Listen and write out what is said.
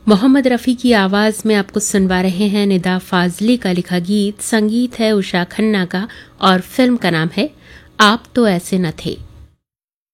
मोहम्मद रफ़ी की आवाज़ में आपको सुनवा रहे हैं निदा फाजली का लिखा गीत। संगीत है उषा खन्ना का और फिल्म का नाम है आप तो ऐसे न थे।